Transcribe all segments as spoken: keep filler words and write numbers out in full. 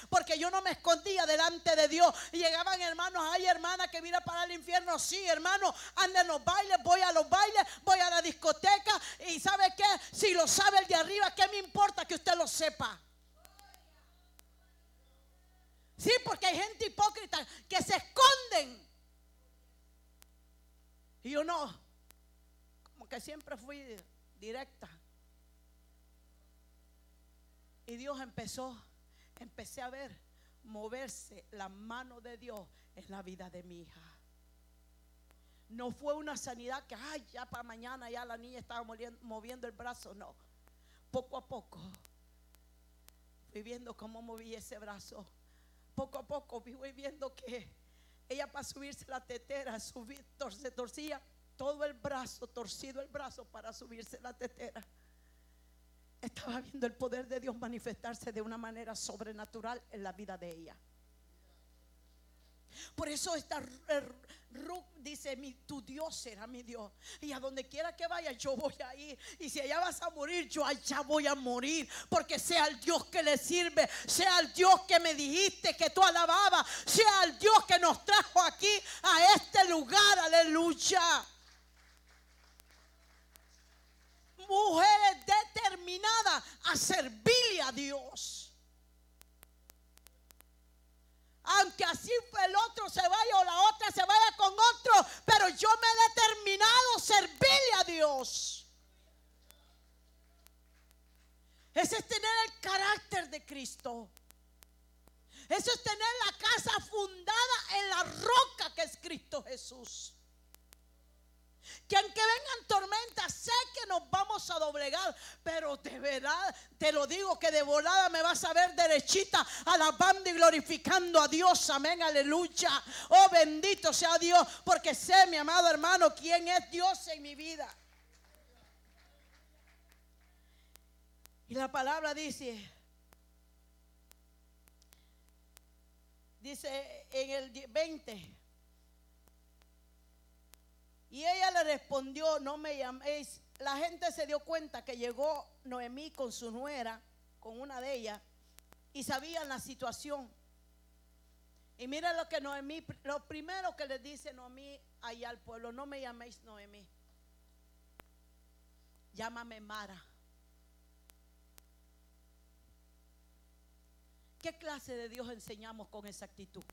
porque yo no me escondía delante de Dios. Y llegaban hermanos, ay hermana que viene para el infierno. Sí, hermano, anda en los bailes, voy a los bailes, voy a la discoteca. Y ¿sabe qué? Si lo sabe el de arriba, ¿qué me importa que usted lo sepa? Sí, porque hay gente hipócrita que se esconden. Y yo no, como que siempre fui directa. Y Dios empezó, empecé a ver moverse la mano de Dios en la vida de mi hija. No fue una sanidad que, ay, ya para mañana ya la niña estaba moviendo el brazo. No, poco a poco fui viendo cómo movía ese brazo. Poco a poco fui viendo que ella, para subirse la tetera, subir, se torcía todo el brazo, torcido el brazo para subirse la tetera. Estaba viendo el poder de Dios manifestarse de una manera sobrenatural en la vida de ella. Por eso esta Ruth dice: mi, tu Dios será mi Dios, y a donde quiera que vaya yo voy a ir. Y si allá vas a morir, yo allá voy a morir, porque sea el Dios que le sirve, sea el Dios que me dijiste que tú alababas, sea el Dios que nos trajo aquí a este lugar. Aleluya. Mujeres determinadas a servirle a Dios. Aunque así el otro se vaya o la otra se vaya con otro, pero yo me he determinado a servirle a Dios. Ese es tener el carácter de Cristo. Eso es tener la casa fundada en la roca que es Cristo Jesús. Que aunque vengan tormentas, sé que nos vamos a doblegar, pero de verdad te lo digo que de volada me vas a ver derechita, alabando y glorificando a Dios. Amén, aleluya. Oh, bendito sea Dios, porque sé, mi amado hermano, quién es Dios en mi vida. Y la palabra dice, dice en el veinte: y ella le respondió: no me llaméis. La gente se dio cuenta que llegó Noemí con su nuera, con una de ellas, y sabían la situación. Y miren lo que Noemí, lo primero que le dice Noemí allá al pueblo: no me llaméis Noemí, llámame Mara. ¿Qué clase de Dios enseñamos con esa actitud?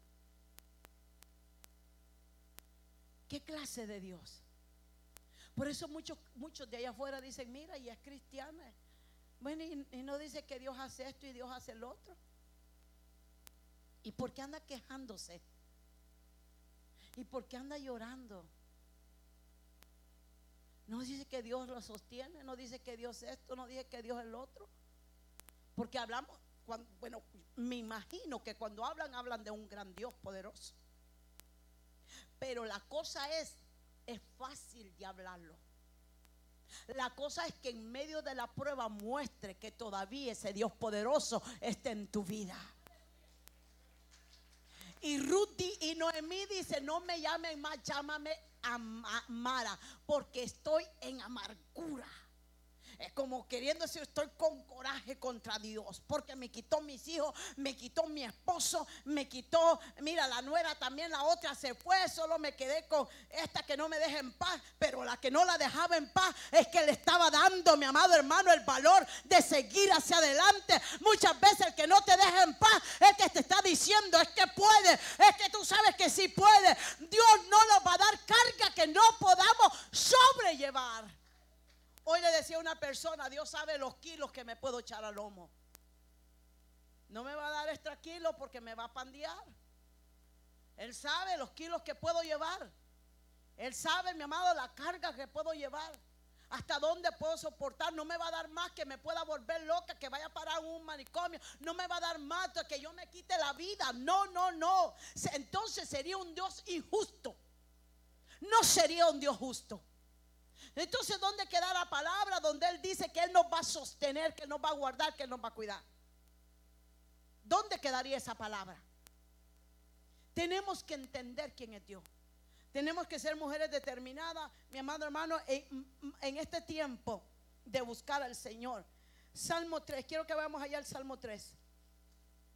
¿Qué clase de Dios? Por eso muchos, muchos de allá afuera dicen: mira, y es cristiana. Bueno, y, y no dice que Dios hace esto y Dios hace el otro. ¿Y por qué anda quejándose? ¿Y por qué anda llorando? No dice que Dios lo sostiene, no dice que Dios esto, no dice que Dios el otro. Porque hablamos, cuando, bueno, me imagino que cuando hablan, hablan de un gran Dios poderoso. Pero la cosa es, es fácil de hablarlo. La cosa es que en medio de la prueba muestre que todavía ese Dios poderoso está en tu vida. Y Ruth y Noemí dice: no me llamen más, llámame Mara, porque estoy en amargura. Es como queriendo decir: estoy con coraje contra Dios, porque me quitó mis hijos, me quitó mi esposo, me quitó, mira, la nuera también, la otra se fue, solo me quedé con esta que no me deja en paz. Pero la que no la dejaba en paz es que le estaba dando, mi amado hermano, el valor de seguir hacia adelante. Muchas veces el que no te deja en paz es que te está diciendo: es que puede, es que tú sabes que sí puede. Dios no nos va a dar carga que no podamos sobrellevar. Hoy le decía a una persona: Dios sabe los kilos que me puedo echar al lomo. No me va a dar extra kilos porque me va a pandear. Él sabe los kilos que puedo llevar. Él sabe, mi amado, la carga que puedo llevar. Hasta dónde puedo soportar. No me va a dar más que me pueda volver loca, que vaya a parar en un manicomio. No me va a dar más que yo me quite la vida. No, no, no. Entonces sería un Dios injusto. No sería un Dios justo. Entonces, ¿dónde queda la palabra donde Él dice que Él nos va a sostener, que Él nos va a guardar, que Él nos va a cuidar? ¿Dónde quedaría esa palabra? Tenemos que entender quién es Dios. Tenemos que ser mujeres determinadas, mi amado hermano, en, en este tiempo de buscar al Señor. Salmo tres, quiero que vayamos allá al Salmo tres.